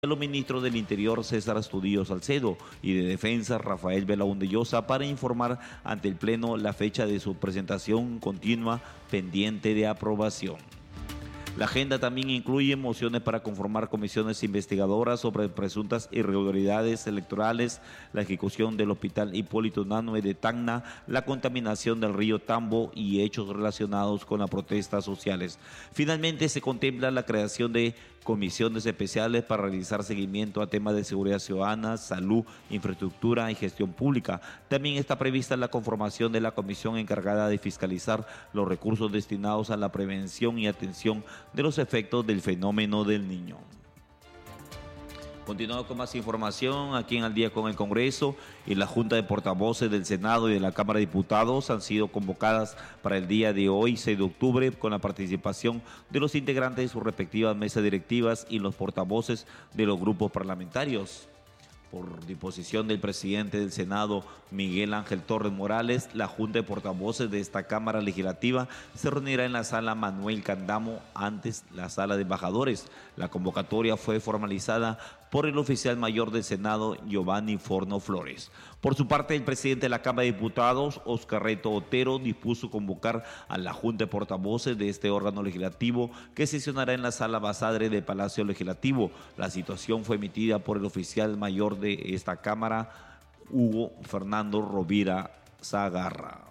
Los ministros del Interior César Astudillo Salcedo y de Defensa Rafael Belaúnde Llosa para informar ante el Pleno la fecha de su presentación continua pendiente de aprobación. La agenda también incluye mociones para conformar comisiones investigadoras sobre presuntas irregularidades electorales, la ejecución del Hospital Hipólito Unanue de Tacna, la contaminación del río Tambo y hechos relacionados con las protestas sociales. Finalmente se contempla la creación de comisiones especiales para realizar seguimiento a temas de seguridad ciudadana, salud, infraestructura y gestión pública. También está prevista la conformación de la comisión encargada de fiscalizar los recursos destinados a la prevención y atención de los efectos del fenómeno del Niño. Continuamos con más información aquí en Al Día con el Congreso y la Junta de Portavoces del Senado y de la Cámara de Diputados han sido convocadas para el día de hoy, 6 de octubre, con la participación de los integrantes de sus respectivas mesas directivas y los portavoces de los grupos parlamentarios. Por disposición del presidente del Senado, Miguel Ángel Torres Morales, la Junta de Portavoces de esta Cámara Legislativa se reunirá en la sala Manuel Candamo, antes la sala de embajadores. La convocatoria fue formalizada por el oficial mayor del Senado, Giovanni Forno Flores. Por su parte, el presidente de la Cámara de Diputados, Oscar Reto Otero, dispuso convocar a la Junta de Portavoces de este órgano legislativo que sesionará en la sala Basadre del Palacio Legislativo. La situación fue emitida por el oficial mayor de esta Cámara, Hugo Fernando Rovira Zagarra.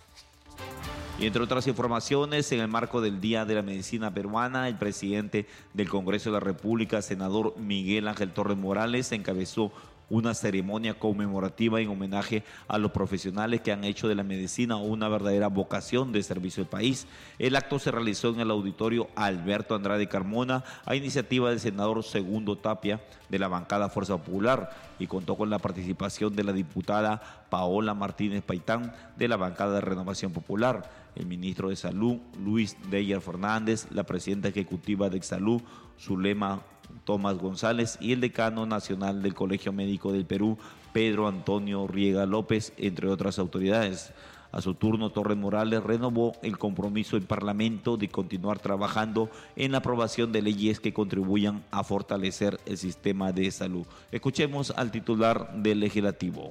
Y entre otras informaciones, en el marco del Día de la Medicina Peruana, el presidente del Congreso de la República, senador Miguel Ángel Torres Morales, encabezó una ceremonia conmemorativa en homenaje a los profesionales que han hecho de la medicina una verdadera vocación de servicio al país. El acto se realizó en el auditorio Alberto Andrade Carmona a iniciativa del senador Segundo Tapia de la bancada Fuerza Popular y contó con la participación de la diputada Paola Martínez Paitán de la bancada de Renovación Popular, el ministro de Salud Luis Deyer Fernández, la presidenta ejecutiva de Exsalud Zulema Tomás González y el decano nacional del Colegio Médico del Perú, Pedro Antonio Riega López, entre otras autoridades. A su turno, Torres Morales renovó el compromiso del Parlamento de continuar trabajando en la aprobación de leyes que contribuyan a fortalecer el sistema de salud. Escuchemos al titular del Legislativo.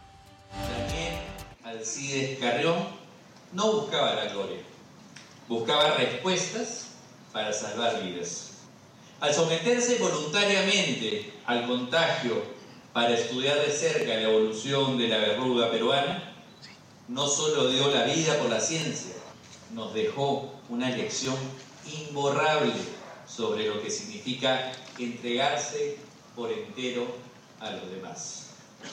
Daniel Alcides Carrión no buscaba la gloria, buscaba respuestas para salvar vidas. Al someterse voluntariamente al contagio para estudiar de cerca la evolución de la verruga peruana, no solo dio la vida por la ciencia, nos dejó una lección imborrable sobre lo que significa entregarse por entero a los demás.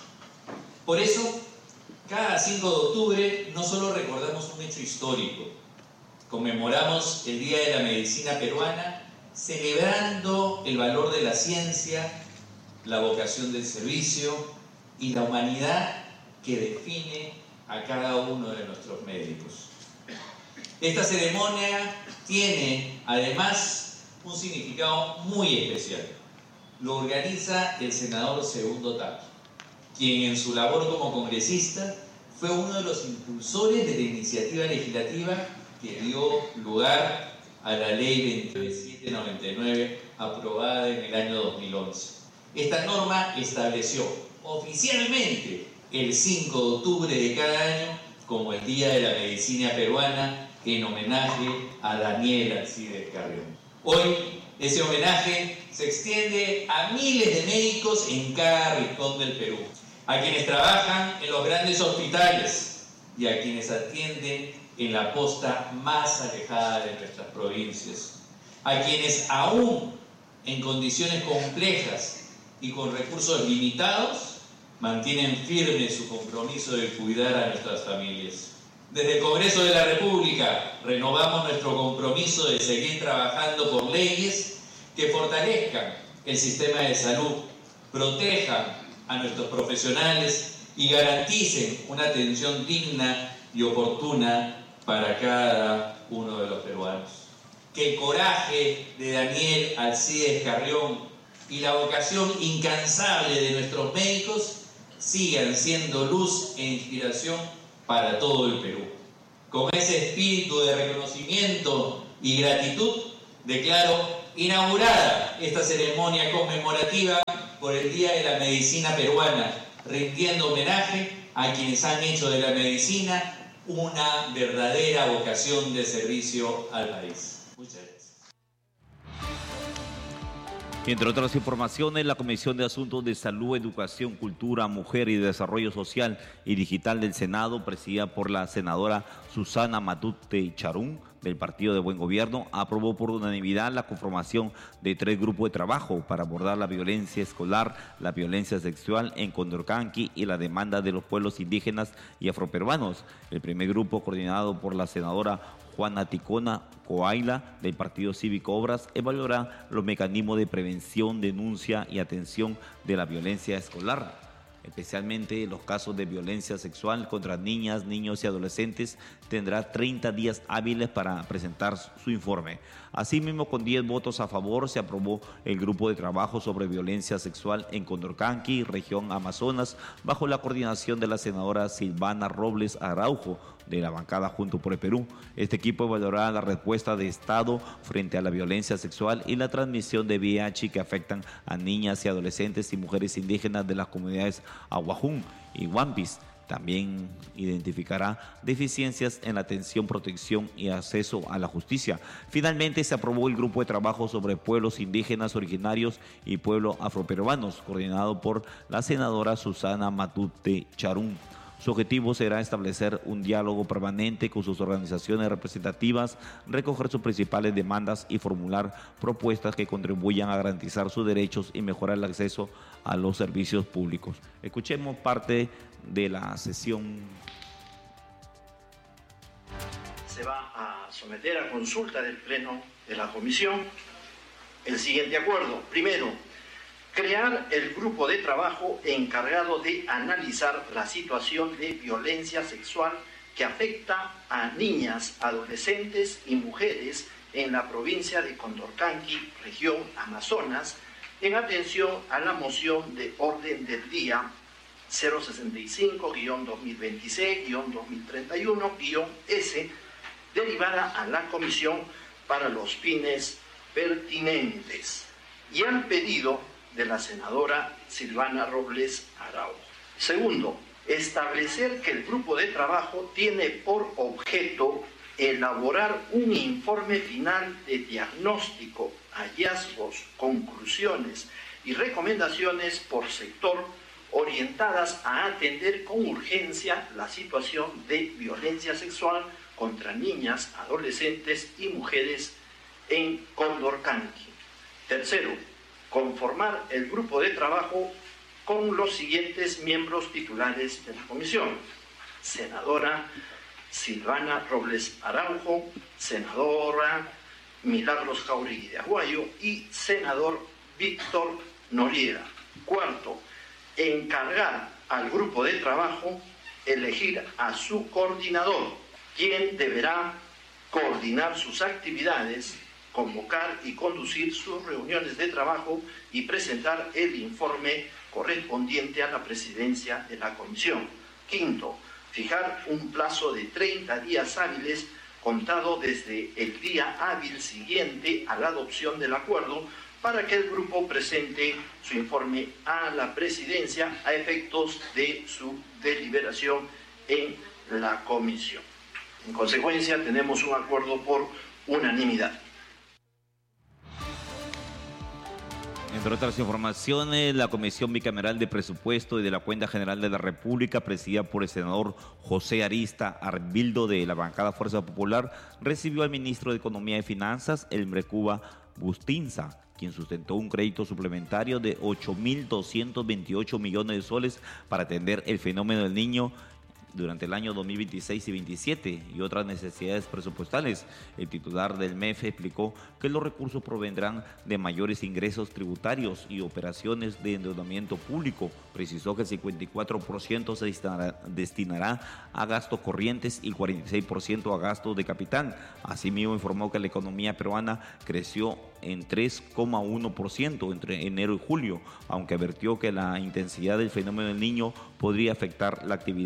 Por eso, cada 5 de octubre no solo recordamos un hecho histórico, conmemoramos el Día de la Medicina Peruana, celebrando el valor de la ciencia, la vocación del servicio y la humanidad que define a cada uno de nuestros médicos. Esta ceremonia tiene además un significado muy especial. Lo organiza el senador Segundo Tapia, quien en su labor como congresista fue uno de los impulsores de la iniciativa legislativa que dio lugar a la Ley 2799, aprobada en el año 2011. Esta norma estableció oficialmente el 5 de octubre de cada año como el Día de la Medicina Peruana, en homenaje a Daniel Alcides Carrión. Hoy, ese homenaje se extiende a miles de médicos en cada rincón del Perú, a quienes trabajan en los grandes hospitales y a quienes atienden en la costa más alejada de nuestras provincias, a quienes aún en condiciones complejas y con recursos limitados mantienen firme su compromiso de cuidar a nuestras familias. Desde el Congreso de la República renovamos nuestro compromiso de seguir trabajando por leyes que fortalezcan el sistema de salud, protejan a nuestros profesionales y garanticen una atención digna y oportuna para cada uno de los peruanos. Que el coraje de Daniel Alcides Carrión y la vocación incansable de nuestros médicos sigan siendo luz e inspiración para todo el Perú. Con ese espíritu de reconocimiento y gratitud, declaro Inaugurada esta ceremonia conmemorativa por el Día de la Medicina Peruana, rindiendo homenaje a quienes han hecho de la medicina una verdadera vocación de servicio al país. Muchas gracias. Entre otras informaciones, la Comisión de Asuntos de Salud, Educación, Cultura, Mujer y Desarrollo Social y Digital del Senado, presidida por la senadora Susana Matute Charún, del Partido de Buen Gobierno, aprobó por unanimidad la conformación de 3 grupos de trabajo para abordar la violencia escolar, la violencia sexual en Condorcanqui y la demanda de los pueblos indígenas y afroperuanos. El primer grupo, coordinado por la senadora Juana Ticona Coaila, del Partido Cívico Obras, evaluará los mecanismos de prevención, denuncia y atención de la violencia escolar, especialmente los casos de violencia sexual contra niñas, niños y adolescentes. Tendrá 30 días hábiles para presentar su informe. Asimismo, con 10 votos a favor, se aprobó el grupo de trabajo sobre violencia sexual en Condorcanqui, región Amazonas, bajo la coordinación de la senadora Silvana Robles Araujo, de la bancada Junto por el Perú. Este equipo evaluará la respuesta de Estado frente a la violencia sexual y la transmisión de VIH que afectan a niñas y adolescentes y mujeres indígenas de las comunidades Aguajún y Huampis. También identificará deficiencias en la atención, protección y acceso a la justicia. Finalmente, se aprobó el grupo de trabajo sobre pueblos indígenas originarios y pueblos afroperuanos, coordinado por la senadora Susana Matute Charún. Su objetivo será establecer un diálogo permanente con sus organizaciones representativas, recoger sus principales demandas y formular propuestas que contribuyan a garantizar sus derechos y mejorar el acceso a los servicios públicos. Escuchemos parte de la sesión. Se va a someter a consulta del Pleno de la Comisión el siguiente acuerdo. Primero, crear el grupo de trabajo encargado de analizar la situación de violencia sexual que afecta a niñas, adolescentes y mujeres en la provincia de Condorcanqui, región Amazonas, en atención a la moción de orden del día 065-2026-2031-S, derivada a la Comisión para los fines pertinentes, y al pedido de la senadora Silvana Robles Araujo. Segundo, establecer que el grupo de trabajo tiene por objeto elaborar un informe final de diagnóstico, hallazgos, conclusiones y recomendaciones por sector orientadas a atender con urgencia la situación de violencia sexual contra niñas, adolescentes y mujeres en Condorcanqui. Tercero, conformar el grupo de trabajo con los siguientes miembros titulares de la comisión: senadora Silvana Robles Araujo, senadora Milagros Jauregui de Aguayo y senador Víctor Noriega. Cuarto, encargar al grupo de trabajo elegir a su coordinador, quien deberá coordinar sus actividades, convocar y conducir sus reuniones de trabajo y presentar el informe correspondiente a la presidencia de la comisión. Quinto, fijar un plazo de 30 días hábiles contado desde el día hábil siguiente a la adopción del acuerdo para que el grupo presente su informe a la presidencia a efectos de su deliberación en la comisión. En consecuencia, tenemos un acuerdo por unanimidad. Entre otras informaciones, la Comisión Bicameral de Presupuesto y de la Cuenta General de la República, presidida por el senador José Arista Arbildo de la bancada Fuerza Popular, recibió al ministro de Economía y Finanzas, Elmer Cuba Bustinza, quien sustentó un crédito suplementario de 8.228 millones de soles para atender el fenómeno del Niño durante el año 2026 y 2027 y otras necesidades presupuestales. El titular del MEF explicó que los recursos provendrán de mayores ingresos tributarios y operaciones de endeudamiento público. Precisó que el 54% se destinará a gastos corrientes y 46% a gastos de capital. Asimismo, informó que la economía peruana creció en 3,1% entre enero y julio, aunque advirtió que la intensidad del fenómeno del Niño podría afectar la actividad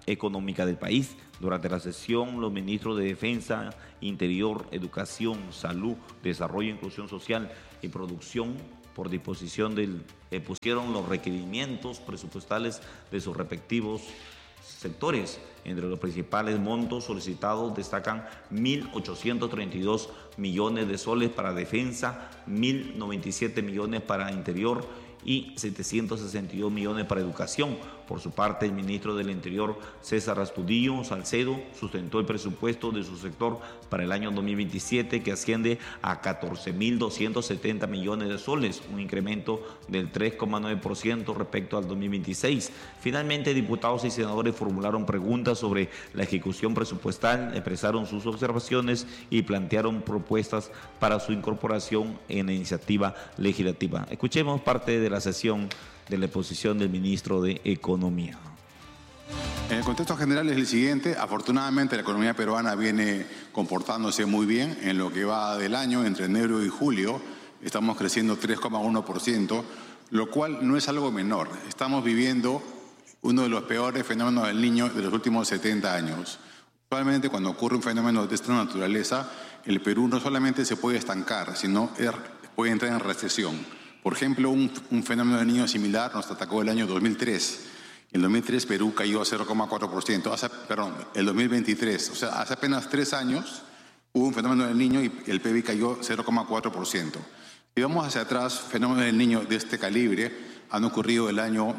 económica del país. Durante la sesión, los ministros de Defensa, Interior, Educación, Salud, Desarrollo e Inclusión Social y Producción, por disposición pusieron los requerimientos presupuestales de sus respectivos sectores. Entre los principales montos solicitados destacan 1.832 millones de soles para defensa, 1.097 millones para interior y 762 millones para educación. Por su parte, el ministro del Interior, César Astudillo Salcedo, sustentó el presupuesto de su sector para el año 2027, que asciende a 14.270 millones de soles, un incremento del 3,9% respecto al 2026. Finalmente, diputados y senadores formularon preguntas sobre la ejecución presupuestal, expresaron sus observaciones y plantearon propuestas para su incorporación en la iniciativa legislativa. Escuchemos parte de la sesión de la exposición del ministro de Economía. El contexto general es el siguiente. Afortunadamente, la economía peruana viene comportándose muy bien. En lo que va del año, entre enero y julio, estamos creciendo 3,1%, lo cual no es algo menor. Estamos viviendo uno de los peores fenómenos del Niño de los últimos 70 años. Usualmente, cuando ocurre un fenómeno de esta naturaleza, el Perú no solamente se puede estancar, sino puede entrar en recesión. Por ejemplo, un fenómeno del Niño similar nos atacó el año 2003. En 2003 Perú cayó a 0,4%. El 2023, o sea, hace apenas 3 años hubo un fenómeno del Niño y el PIB cayó 0,4%. Si vamos hacia atrás, fenómenos del Niño de este calibre han ocurrido el año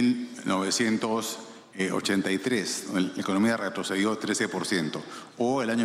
1983, la economía retrocedió 13%, o el año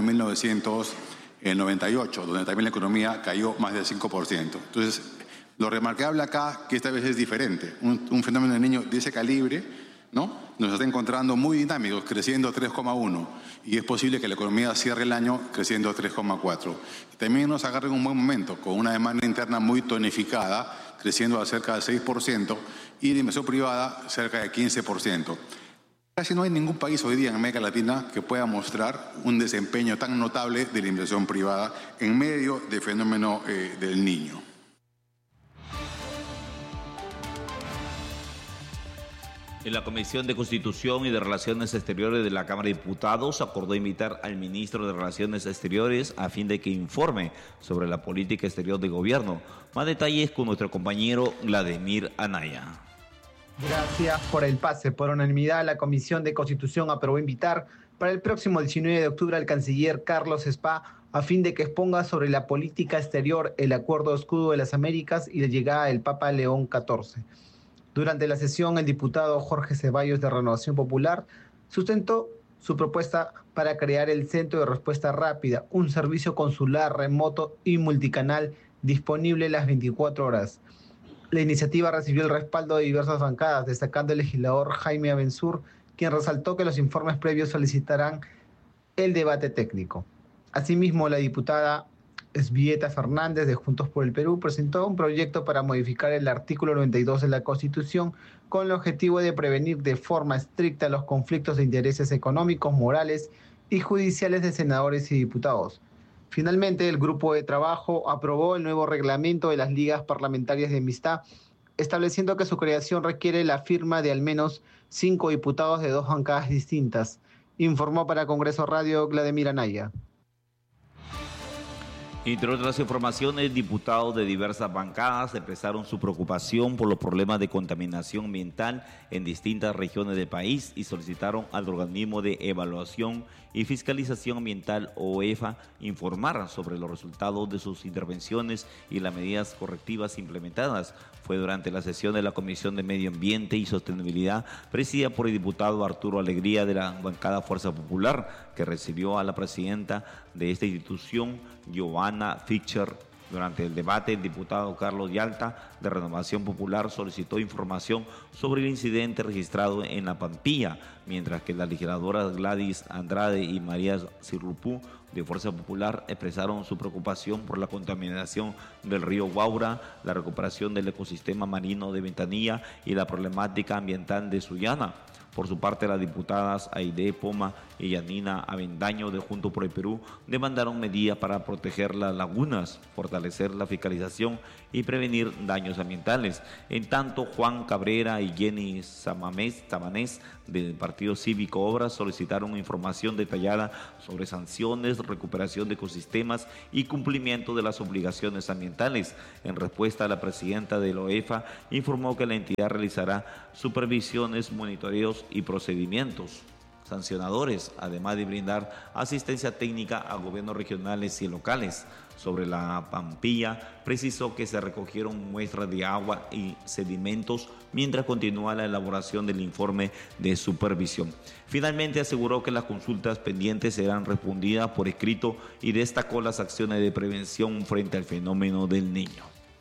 1998, donde también la economía cayó más del 5%. Entonces, lo remarcable acá, que esta vez es diferente, un fenómeno del Niño de ese calibre, ¿no?, nos está encontrando muy dinámicos, creciendo 3,1%, y es posible que la economía cierre el año creciendo 3,4%. También nos agarra en un buen momento, con una demanda interna muy tonificada, creciendo a cerca del 6%, y la inversión privada cerca de 15%. Casi no hay ningún país hoy día en América Latina que pueda mostrar un desempeño tan notable de la inversión privada en medio del fenómeno del Niño. En la Comisión de Constitución y de Relaciones Exteriores de la Cámara de Diputados acordó invitar al ministro de Relaciones Exteriores a fin de que informe sobre la política exterior del gobierno. Más detalles con nuestro compañero Vladimir Anaya. Gracias por el pase. Por unanimidad, la Comisión de Constitución aprobó invitar para el próximo 19 de octubre al canciller Carlos Spa a fin de que exponga sobre la política exterior, el Acuerdo Escudo de las Américas y la llegada del Papa León XIV. Durante la sesión, el diputado Jorge Ceballos de Renovación Popular sustentó su propuesta para crear el Centro de Respuesta Rápida, un servicio consular remoto y multicanal disponible las 24 horas. La iniciativa recibió el respaldo de diversas bancadas, destacando el legislador Jaime Abensur, quien resaltó que los informes previos solicitarán el debate técnico. Asimismo, la diputada Esbieta Fernández de Juntos por el Perú presentó un proyecto para modificar el artículo 92 de la Constitución con el objetivo de prevenir de forma estricta los conflictos de intereses económicos, morales y judiciales de senadores y diputados. Finalmente, el grupo de trabajo aprobó el nuevo reglamento de las ligas parlamentarias de amistad, estableciendo que su creación requiere la firma de al menos 5 diputados de 2 bancadas distintas. Informó para Congreso Radio Vladimir Anaya. Entre otras informaciones, diputados de diversas bancadas expresaron su preocupación por los problemas de contaminación ambiental en distintas regiones del país y solicitaron al organismo de evaluación y fiscalización ambiental, OEFA, informar sobre los resultados de sus intervenciones y las medidas correctivas implementadas. Fue durante la sesión de la Comisión de Medio Ambiente y Sostenibilidad, presidida por el diputado Arturo Alegría de la bancada Fuerza Popular, que recibió a la presidenta de esta institución, Giovanna Fischer. Durante el debate, el diputado Carlos Yalta, de Renovación Popular, solicitó información sobre el incidente registrado en La Pampilla, mientras que las legisladoras Gladys Andrade y María Sirrupú, de Fuerza Popular, expresaron su preocupación por la contaminación del río Guaura, la recuperación del ecosistema marino de Ventanilla y la problemática ambiental de Sullana. Por su parte, las diputadas Aide Poma y Yanina Avendaño de Juntos por el Perú demandaron medidas para proteger las lagunas, fortalecer la fiscalización y prevenir daños ambientales. En tanto, Juan Cabrera y Jenny Samanés del Partido Cívico Obras solicitaron información detallada sobre sanciones, recuperación de ecosistemas y cumplimiento de las obligaciones ambientales. En respuesta, la presidenta de la OEFA informó que la entidad realizará supervisiones, monitoreos y procedimientos sancionadores, además de brindar asistencia técnica a gobiernos regionales y locales. Sobre la Pampilla, precisó que se recogieron muestras de agua y sedimentos mientras continúa la elaboración del informe de supervisión. Finalmente, aseguró que las consultas pendientes serán respondidas por escrito y destacó las acciones de prevención frente al fenómeno del Niño.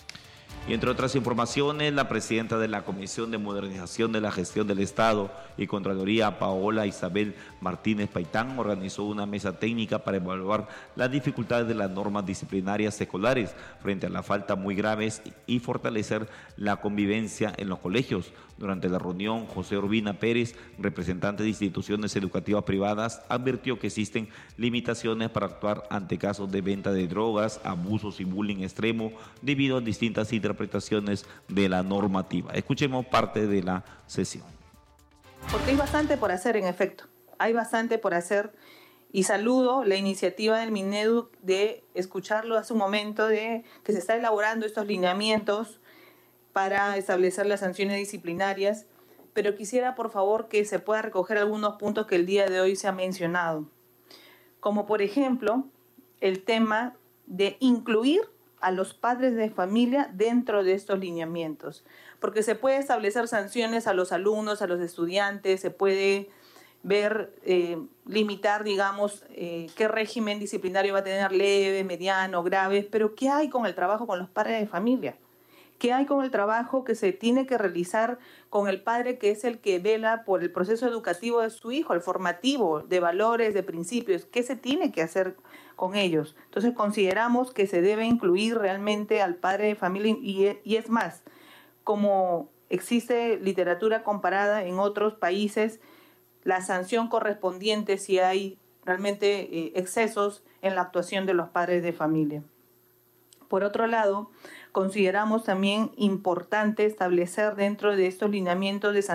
Y entre otras informaciones, la presidenta de la Comisión de Modernización de la Gestión del Estado y Contraloría, Paola Isabel Martínez Paitán, organizó una mesa técnica para evaluar las dificultades de las normas disciplinarias escolares frente a las faltas muy graves y fortalecer la convivencia en los colegios. Durante la reunión, José Urbina Pérez, representante de instituciones educativas privadas, advirtió que existen limitaciones para actuar ante casos de venta de drogas, abusos y bullying extremo debido a distintas interpretaciones de la normativa. Escuchemos parte de la sesión. Porque hay bastante por hacer, en efecto. Hay bastante por hacer y saludo la iniciativa del Minedu de escucharlo hace un momento, de que se está elaborando estos lineamientos para establecer las sanciones disciplinarias, pero quisiera, por favor, que se pueda recoger algunos puntos que el día de hoy se ha mencionado, como por ejemplo el tema de incluir a los padres de familia dentro de estos lineamientos, porque se puede establecer sanciones a los alumnos, a los estudiantes, se puede ver, limitar, digamos, qué régimen disciplinario va a tener, leve, mediano, grave, pero ¿qué hay con el trabajo con los padres de familia? ¿Qué hay con el trabajo que se tiene que realizar con el padre, que es el que vela por el proceso educativo de su hijo, el formativo, de valores, de principios? ¿Qué se tiene que hacer con ellos? Entonces consideramos que se debe incluir realmente al padre de familia y es más, como existe literatura comparada en otros países, la sanción correspondiente si hay realmente excesos en la actuación de los padres de familia. Por otro lado, consideramos también importante establecer dentro de estos lineamientos de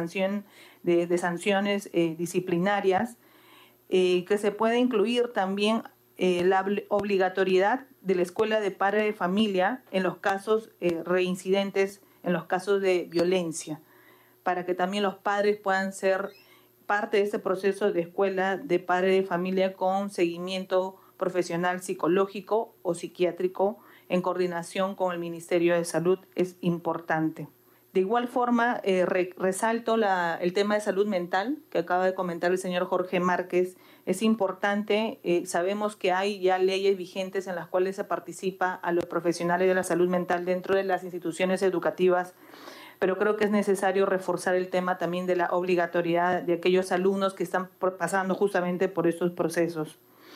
sanciones disciplinarias que se puede incluir también la obligatoriedad de la escuela de padre de familia en los casos reincidentes, en los casos de violencia, para que también los padres puedan ser parte de este proceso de escuela de padre de familia con seguimiento profesional psicológico o psiquiátrico en coordinación con el Ministerio de Salud, es importante. De igual forma, resalto el tema de salud mental que acaba de comentar el señor Jorge Márquez. Es importante, sabemos que hay ya leyes vigentes en las cuales se participa a los profesionales de la salud mental dentro de las instituciones educativas, pero creo que es necesario reforzar el tema también de la obligatoriedad de aquellos alumnos que están pasando justamente por estos procesos.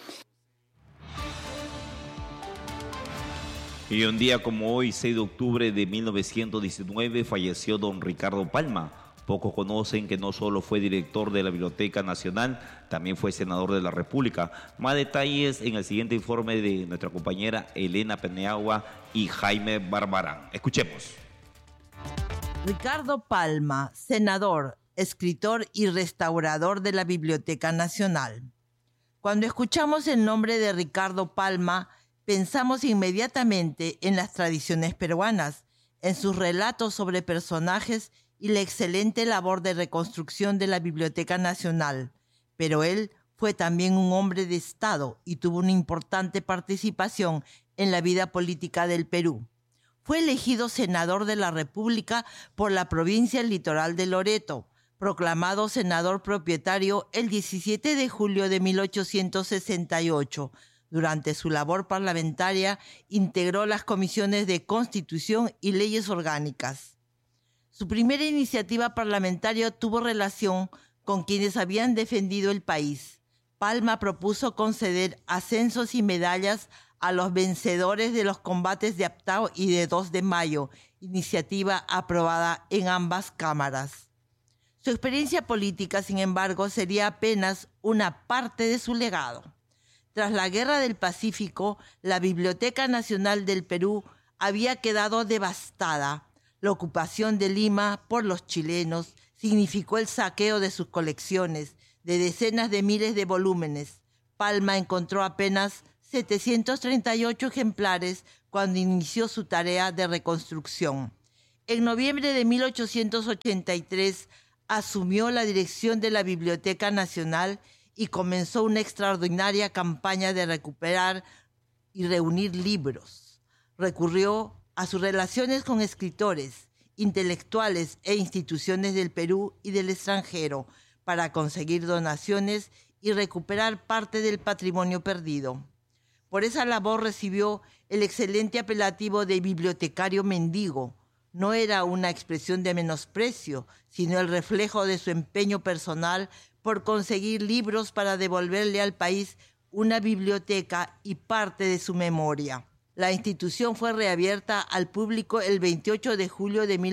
Y un día como hoy, 6 de octubre de 1919, falleció don Ricardo Palma. Pocos conocen que no solo fue director de la Biblioteca Nacional, también fue senador de la República. Más detalles en el siguiente informe de nuestra compañera Elena Peniagua y Jaime Barbarán. Escuchemos. Ricardo Palma, senador, escritor y restaurador de la Biblioteca Nacional. Cuando escuchamos el nombre de Ricardo Palma, pensamos inmediatamente en las tradiciones peruanas, en sus relatos sobre personajes y la excelente labor de reconstrucción de la Biblioteca Nacional. Pero él fue también un hombre de Estado y tuvo una importante participación en la vida política del Perú. Fue elegido senador de la República por la provincia litoral de Loreto, proclamado senador propietario el 17 de julio de 1868. Durante su labor parlamentaria, integró las comisiones de Constitución y Leyes Orgánicas. Su primera iniciativa parlamentaria tuvo relación con quienes habían defendido el país. Palma propuso conceder ascensos y medallas a los vencedores de los combates de Aptao y de 2 de Mayo, iniciativa aprobada en ambas cámaras. Su experiencia política, sin embargo, sería apenas una parte de su legado. Tras la Guerra del Pacífico, la Biblioteca Nacional del Perú había quedado devastada. La ocupación de Lima por los chilenos significó el saqueo de sus colecciones, de decenas de miles de volúmenes. Palma encontró apenas 738 ejemplares cuando inició su tarea de reconstrucción. En noviembre de 1883 asumió la dirección de la Biblioteca Nacional y comenzó una extraordinaria campaña de recuperar y reunir libros. Recurrió a sus relaciones con escritores, intelectuales e instituciones del Perú y del extranjero para conseguir donaciones y recuperar parte del patrimonio perdido. Por esa labor recibió el excelente apelativo de bibliotecario mendigo. No era una expresión de menosprecio, sino el reflejo de su empeño personal por conseguir libros para devolverle al país una biblioteca y parte de su memoria. La institución fue reabierta al público el 28 de julio de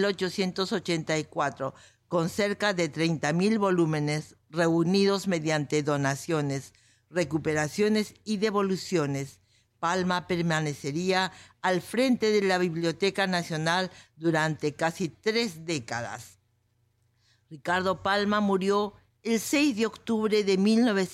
1884, con cerca de 30.000 volúmenes reunidos mediante donaciones, recuperaciones y devoluciones. Palma permanecería al frente de la Biblioteca Nacional durante casi 3 décadas. Ricardo Palma murió el 6 de octubre de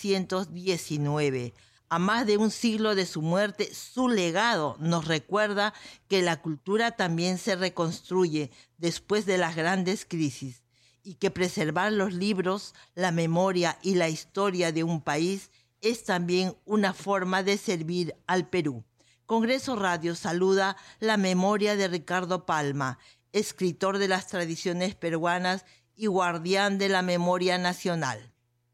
1919. A más de un siglo de su muerte, su legado nos recuerda que la cultura también se reconstruye después de las grandes crisis y que preservar los libros, la memoria y la historia de un país es también una forma de servir al Perú. Congreso Radio saluda la memoria de Ricardo Palma, escritor de las tradiciones peruanas y guardián de la memoria nacional.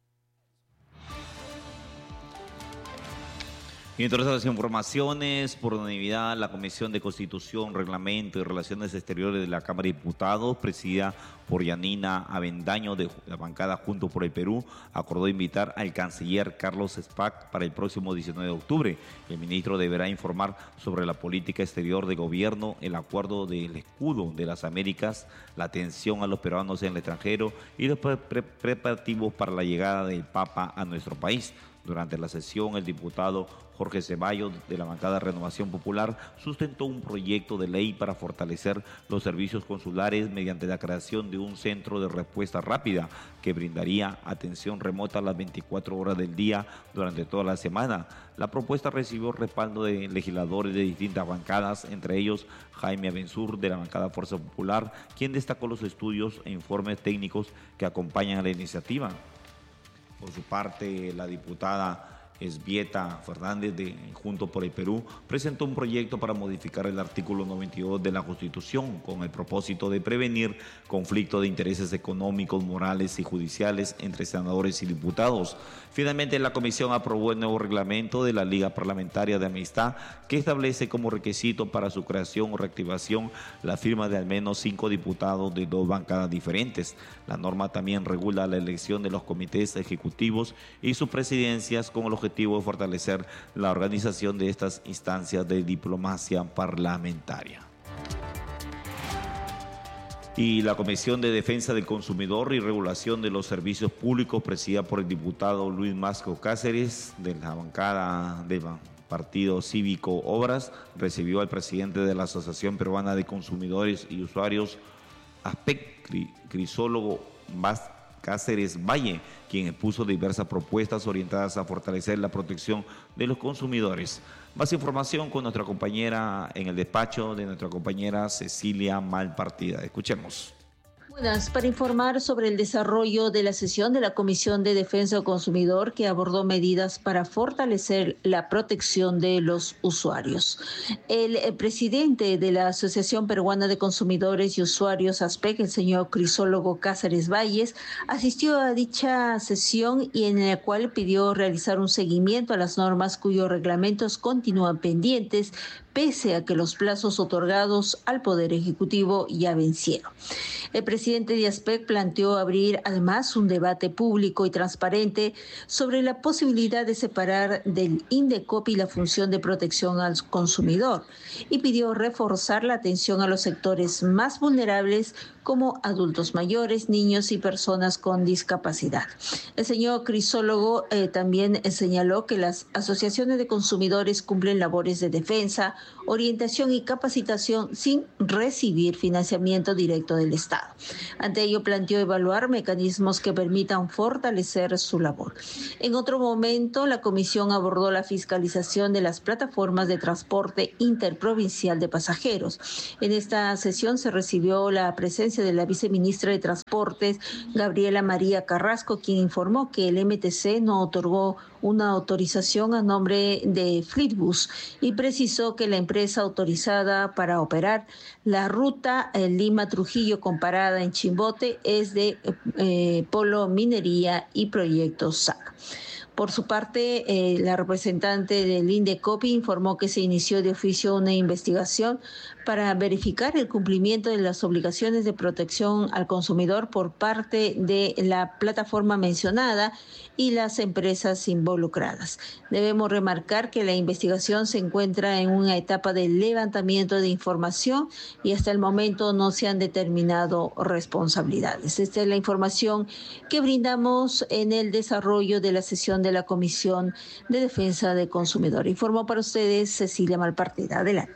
Y entre otras informaciones, por unanimidad, la Comisión de Constitución, Reglamento y Relaciones Exteriores de la Cámara de Diputados, presidida por Yanina Avendaño de la bancada Juntos por el Perú, acordó invitar al canciller Carlos Spack para el próximo 19 de octubre. El ministro deberá informar sobre la política exterior de gobierno, el acuerdo del escudo de las Américas, la atención a los peruanos en el extranjero y los preparativos para la llegada del Papa a nuestro país. Durante la sesión, el diputado Jorge Ceballos, de la bancada Renovación Popular, sustentó un proyecto de ley para fortalecer los servicios consulares mediante la creación de un centro de respuesta rápida que brindaría atención remota las 24 horas del día durante toda la semana. La propuesta recibió respaldo de legisladores de distintas bancadas, entre ellos Jaime Abensur, de la bancada Fuerza Popular, quien destacó los estudios e informes técnicos que acompañan a la iniciativa. Por su parte, la diputada Esbieta Fernández de Juntos por el Perú presentó un proyecto para modificar el artículo 92 de la Constitución con el propósito de prevenir conflictos de intereses económicos, morales y judiciales entre senadores y diputados. Finalmente, la comisión aprobó el nuevo reglamento de la Liga Parlamentaria de Amistad que establece como requisito para su creación o reactivación la firma de al menos 5 diputados de 2 bancadas diferentes. La norma también regula la elección de los comités ejecutivos y sus presidencias con el objetivo de fortalecer la organización de estas instancias de diplomacia parlamentaria. Y la Comisión de Defensa del Consumidor y Regulación de los Servicios Públicos, presidida por el diputado Luis Masco Cáceres, de la bancada del Partido Cívico Obras, recibió al presidente de la Asociación Peruana de Consumidores y Usuarios, ASPEC, Crisólogo Cáceres Valle, quien expuso diversas propuestas orientadas a fortalecer la protección de los consumidores. Más información con nuestra compañera en el despacho de nuestra compañera Cecilia Malpartida. Escuchemos. Buenas, para informar sobre el desarrollo de la sesión de la Comisión de Defensa del Consumidor que abordó medidas para fortalecer la protección de los usuarios. El presidente de la Asociación Peruana de Consumidores y Usuarios, ASPEC, el señor Crisólogo Cáceres Valles, asistió a dicha sesión y en la cual pidió realizar un seguimiento a las normas cuyos reglamentos continúan pendientes, pese a que los plazos otorgados al Poder Ejecutivo ya vencieron. El presidente Diaspec planteó abrir además un debate público y transparente sobre la posibilidad de separar del Indecopi la función de protección al consumidor y pidió reforzar la atención a los sectores más vulnerables como adultos mayores, niños y personas con discapacidad. El señor Crisólogo también señaló que las asociaciones de consumidores cumplen labores de defensa, orientación y capacitación sin recibir financiamiento directo del Estado. Ante ello, planteó evaluar mecanismos que permitan fortalecer su labor. En otro momento, la comisión abordó la fiscalización de las plataformas de transporte interprovincial de pasajeros. En esta sesión se recibió la presencia de la viceministra de Transportes, Gabriela María Carrasco, quien informó que el MTC no otorgó una autorización a nombre de Flixbus y precisó que la empresa autorizada para operar la ruta Lima-Trujillo comparada en Chimbote es de Polo Minería y Proyectos SAC. Por su parte, la representante del Indecopi informó que se inició de oficio una investigación para verificar el cumplimiento de las obligaciones de protección al consumidor por parte de la plataforma mencionada y las empresas involucradas. Debemos remarcar que la investigación se encuentra en una etapa de levantamiento de información y hasta el momento no se han determinado responsabilidades. Esta es la información que brindamos en el desarrollo de la sesión de la Comisión de Defensa del Consumidor. Informó para ustedes Cecilia Malpartida. Adelante.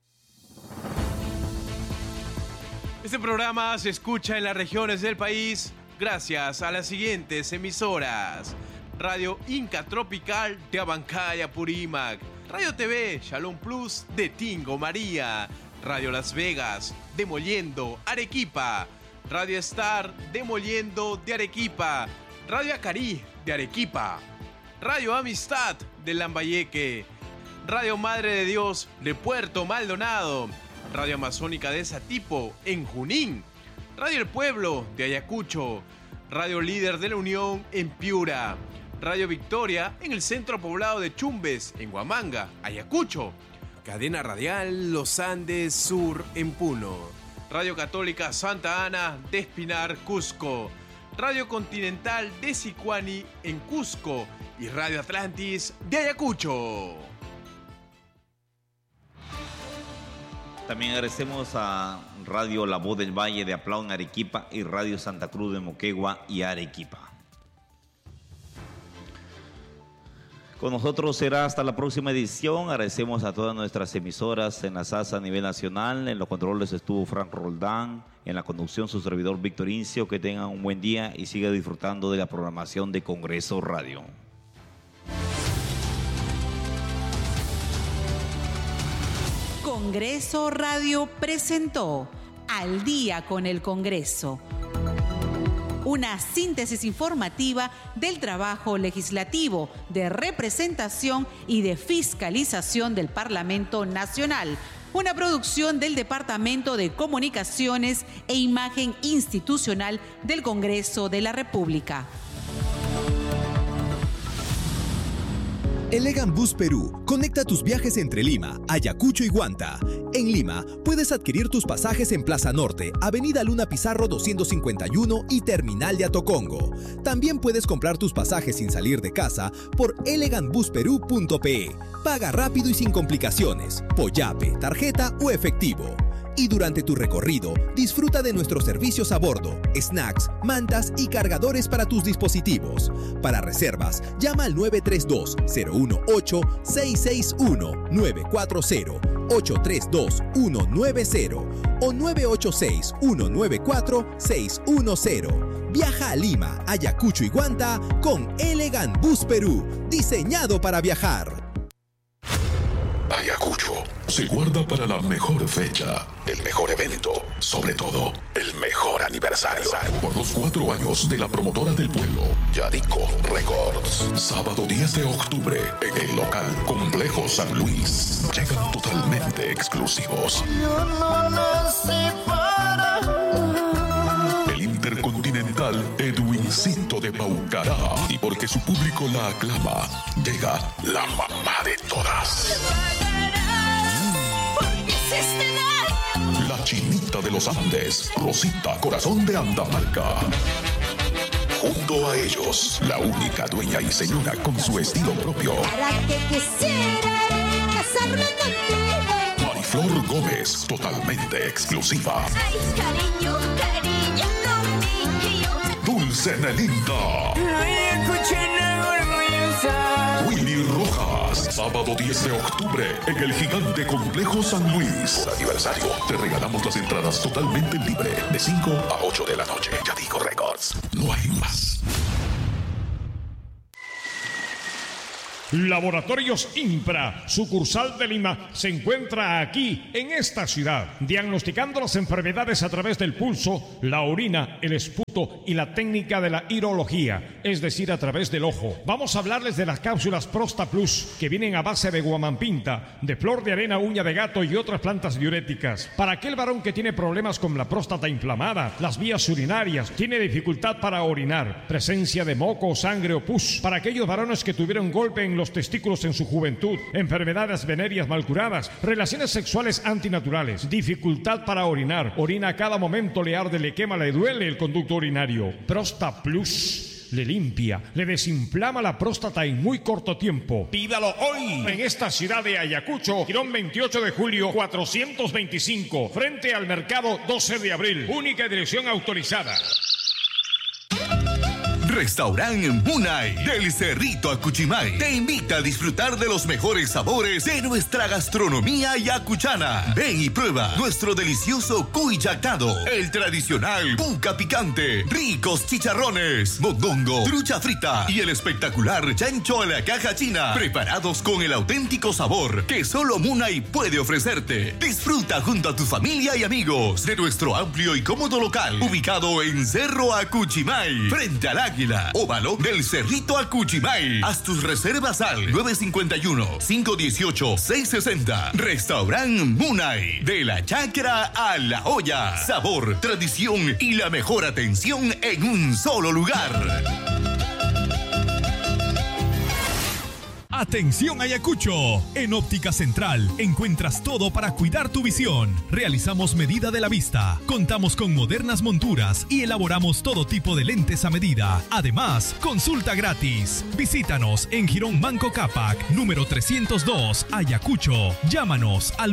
Este programa se escucha en las regiones del país gracias a las siguientes emisoras: Radio Inca Tropical de Abancaya, Purímac, Radio TV Shalom Plus de Tingo, María, Radio Las Vegas de Mollendo, Arequipa, Radio Star de Mollendo de Arequipa, Radio Acarí de Arequipa, Radio Amistad de Lambayeque, Radio Madre de Dios de Puerto Maldonado, Radio Amazónica de Satipo en Junín, Radio El Pueblo de Ayacucho, Radio Líder de la Unión en Piura, Radio Victoria en el centro poblado de Chumbes en Huamanga, Ayacucho, Cadena Radial Los Andes Sur en Puno, Radio Católica Santa Ana de Espinar, Cusco, Radio Continental de Sicuani en Cusco y Radio Atlantis de Ayacucho. También agradecemos a Radio La Voz del Valle de Aplao en Arequipa y Radio Santa Cruz de Moquegua y Arequipa. Con nosotros será hasta la próxima edición. Agradecemos a todas nuestras emisoras enlazadas a nivel nacional. En los controles estuvo Frank Roldán, en la conducción su servidor Víctor Incio. Que tengan un buen día y siga disfrutando de la programación de Congreso Radio. Congreso Radio presentó Al Día con el Congreso, una síntesis informativa del trabajo legislativo, de representación y de fiscalización del Parlamento Nacional, una producción del Departamento de Comunicaciones e Imagen Institucional del Congreso de la República. Elegan Bus Perú conecta tus viajes entre Lima, Ayacucho y Huanta. En Lima, puedes adquirir tus pasajes en Plaza Norte, Avenida Luna Pizarro 251 y Terminal de Atocongo. También puedes comprar tus pasajes sin salir de casa por elegantbusperú.pe. Paga rápido y sin complicaciones, Poyape, tarjeta o efectivo. Y durante tu recorrido, disfruta de nuestros servicios a bordo, snacks, mantas y cargadores para tus dispositivos. Para reservas, llama al 932-018-661-940-832-190 o 986-194-610. Viaja a Lima, Ayacucho y Huanta con Elegant Bus Perú, diseñado para viajar. Ayacucho se guarda para la mejor fecha, el mejor evento, sobre todo, el mejor aniversario. Por los 4 años de la promotora del pueblo, Yadico Records. Sábado 10 de octubre, en el local Complejo San Luis. Llegan totalmente exclusivos. El intercontinental Edwincito de Paucará. Y porque su público la aclama, llega la mamá de todas. Chinita de los Andes, Rosita Corazón de Andamalca. Junto a ellos, la única dueña y señora con su estilo propio. Para que quisiera casarme contigo. Mariflor Gómez, totalmente exclusiva. Ay, cariño, cariño, no mío. Dulce Nelinda. Willy Rojas, sábado 10 de octubre en el Gigante Complejo San Luis. Por aniversario, te regalamos las entradas totalmente libre de 5 a 8 de la noche. Yadico Records, no hay más. Laboratorios Impra, sucursal de Lima, se encuentra aquí, en esta ciudad, diagnosticando las enfermedades a través del pulso, la orina, el esputo y la técnica de la irología, es decir, a través del ojo. Vamos a hablarles de las cápsulas Prosta Plus, que vienen a base de guamampinta, de flor de arena, uña de gato y otras plantas diuréticas. Para aquel varón que tiene problemas con la próstata inflamada, las vías urinarias, tiene dificultad para orinar, presencia de moco, sangre o pus. Para aquellos varones que tuvieron golpe en los testículos en su juventud, enfermedades venéreas mal curadas, relaciones sexuales antinaturales, dificultad para orinar, orina a cada momento, le arde, le quema, le duele el conducto urinario. Prosta Plus le limpia, le desinflama la próstata en muy corto tiempo. Pídalo hoy en esta ciudad de Ayacucho, Girón 28 de julio 425, frente al mercado 12 de abril. Única dirección autorizada. Restaurante Munay del Cerrito Acuchimay te invita a disfrutar de los mejores sabores de nuestra gastronomía yacuchana. Ven y prueba nuestro delicioso cuy yactado, el tradicional puca picante, ricos chicharrones, mondongo, trucha frita y el espectacular chancho a la caja china, preparados con el auténtico sabor que solo Munay puede ofrecerte. Disfruta junto a tu familia y amigos de nuestro amplio y cómodo local, ubicado en Cerro Acuchimay, frente al Águila, óvalo del Cerrito Acuchimay. Haz tus reservas al 951-518-660. Restaurante Munay, de la chacra a la olla. Sabor, tradición y la mejor atención en un solo lugar. Atención Ayacucho, en Óptica Central encuentras todo para cuidar tu visión. Realizamos medida de la vista, contamos con modernas monturas y elaboramos todo tipo de lentes a medida. Además, consulta gratis. Visítanos en Girón Manco Cápac, número 302, Ayacucho. Llámanos al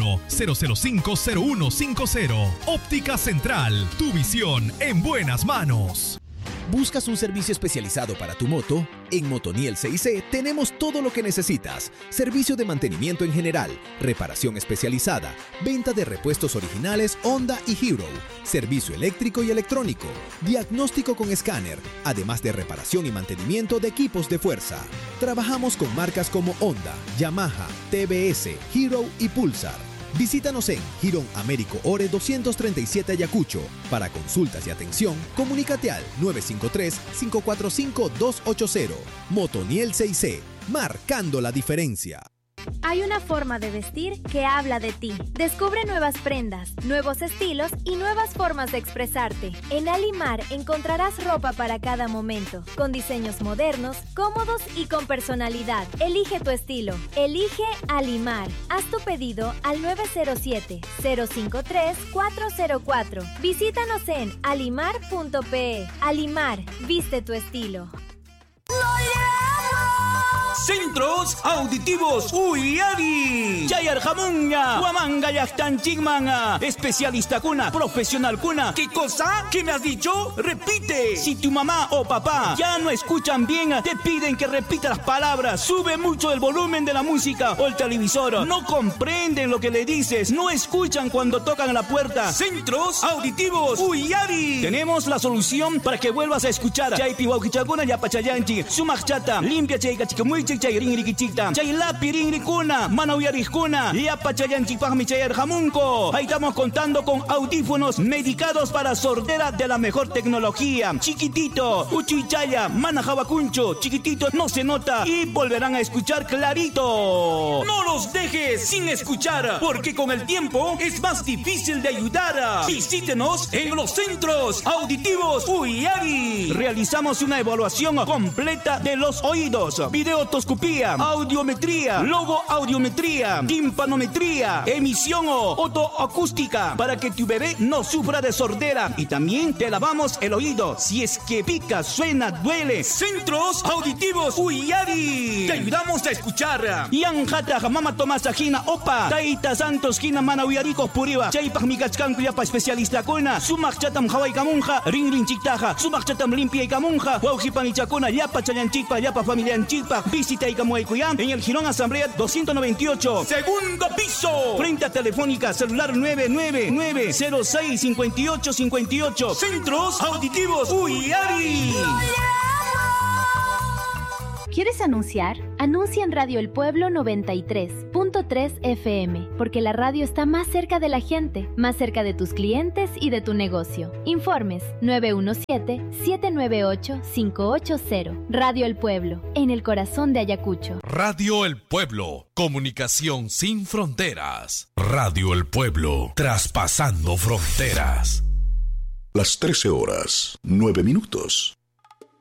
91-005-0150. Óptica Central, tu visión en buenas manos. ¿Buscas un servicio especializado para tu moto? En Motoniel CIC tenemos todo lo que necesitas. Servicio de mantenimiento en general, reparación especializada, venta de repuestos originales Honda y Hero, servicio eléctrico y electrónico, diagnóstico con escáner, además de reparación y mantenimiento de equipos de fuerza. Trabajamos con marcas como Honda, Yamaha, TBS, Hero y Pulsar. Visítanos en Girón Américo Ore 237 Ayacucho. Para consultas y atención, comunícate al 953-545-280. Motoniel CIC, marcando la diferencia. Hay una forma de vestir que habla de ti. Descubre nuevas prendas, nuevos estilos y nuevas formas de expresarte. En Alimar encontrarás ropa para cada momento, con diseños modernos, cómodos y con personalidad. Elige tu estilo. Elige Alimar. Haz tu pedido al 907-053-404. Visítanos en alimar.pe. Alimar, viste tu estilo. Centros Auditivos Uyari Chayar Jamunga Huamanga Yachtan Chigmanga Especialista Cuna, profesional Cuna. ¿Qué cosa? ¿Qué me has dicho? Repite. Si tu mamá o papá ya no escuchan bien, te piden que repita las palabras. Sube mucho el volumen de la música o el televisor. No comprenden lo que le dices. No escuchan cuando tocan la puerta. Centros Auditivos Uyari. Tenemos la solución para que vuelvas a escuchar. Chay piwaukichakuna ya pachayanchi. Sumachata. Limpia chay kachikamuy chay ringrikichikta. Chay lapi ringrikuna. Manauyarijkuna. Ya pachayanchi pahmi chayar jamunko. Ahí estamos contando con audífonos medicados para sordera de la mejor tecnología. Chiquitito. Uchichaya. Manajabacuncho. Chiquitito. No se nota. Y volverán a escuchar clarito. No los dejes sin escuchar. Porque con el tiempo es más difícil de ayudar. Visítenos en los Centros Auditivos Uyari. Realizamos una evaluación completa de los oídos. Video otoscopía, audiometría, logoaudiometría, timpanometría, emisión o otoacústica para que tu bebé no sufra de sordera. Y también te lavamos el oído si es que pica, suena, duele. Centros Auditivos Uyari. Te ayudamos a escuchar. Yanjata Mama Tomasa Jina Opa. Taita Santos Jina Mana Uyaricos Puriba. Chaypaj Mikachkanku Yapa especialista Kona. Sumak Chatam Hawaii Kamunja. Ring Chiktaja. Sumak Chatam Limpia y Kamunja. Waujipan y Chacona. Yapa Chayanchikpa. Yapa Familia Anchikpa. Visita y Kamuaycuyán en el Girón Asamblea 298. Segundo piso. Frente a Telefónica celular 999065858. Centros Auditivos Uyari. ¿Quieres anunciar? Anuncia en Radio El Pueblo 93.3 FM, porque la radio está más cerca de la gente, más cerca de tus clientes y de tu negocio. Informes 917-798-580. Radio El Pueblo, en el corazón de Ayacucho. Radio El Pueblo, comunicación sin fronteras. Radio El Pueblo, traspasando fronteras. Las 13 horas, 9 minutos.